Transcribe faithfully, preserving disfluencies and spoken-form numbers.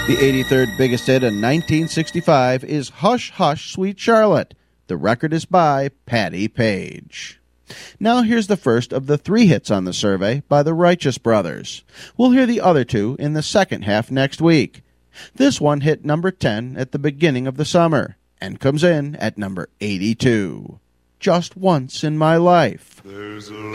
The eighty-third biggest hit in nineteen sixty-five is Hush Hush Sweet Charlotte. The record is by Patti Page. Now here's the first of the three hits on the survey by the Righteous Brothers. We'll hear the other two in the second half next week. This one hit number ten at the beginning of the summer and comes in at number eighty-two. Just Once in My Life. There's a